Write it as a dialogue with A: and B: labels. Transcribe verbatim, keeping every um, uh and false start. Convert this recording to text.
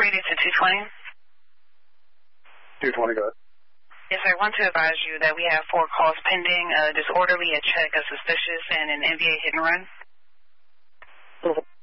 A: radio to two twenty.
B: two twenty, go ahead.
A: Yes, sir. I want to advise you that we have four calls pending, a disorderly, a check, a suspicious, and an N V A hit and run.